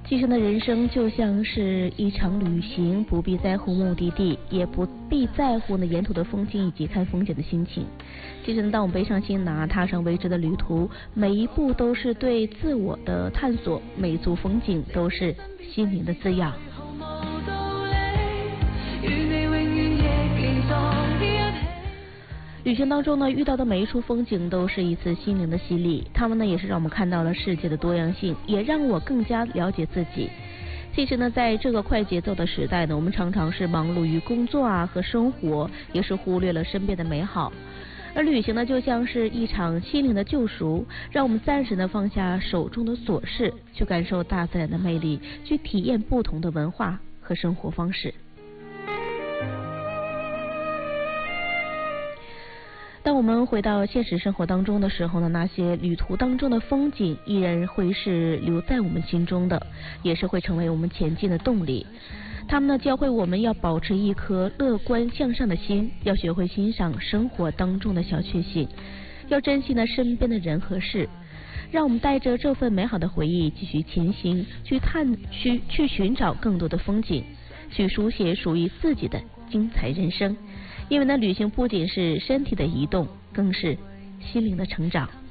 其实呢，人生就像是一场旅行，不必在乎目的地，也不必在乎呢沿途的风景以及看风景的心情。其实呢，当我们背上行囊，踏上未知的旅途，每一步都是对自我的探索，每一组风景都是心灵的滋养。旅行当中呢，遇到的每一处风景都是一次心灵的洗礼，他们呢也是让我们看到了世界的多样性，也让我更加了解自己。其实呢，在这个快节奏的时代呢，我们常常是忙碌于工作和生活，也是忽略了身边的美好。而旅行呢，就像是一场心灵的救赎，让我们暂时的放下手中的琐事，去感受大自然的魅力，去体验不同的文化和生活方式。当我们回到现实生活当中的时候呢，那些旅途当中的风景依然会是留在我们心中的，也是会成为我们前进的动力。他们呢教会我们要保持一颗乐观向上的心，要学会欣赏生活当中的小确幸，要珍惜呢身边的人和事。让我们带着这份美好的回忆继续前行，去寻找更多的风景，去书写属于自己的精彩人生。因为呢，旅行不仅是身体的移动，更是心灵的成长。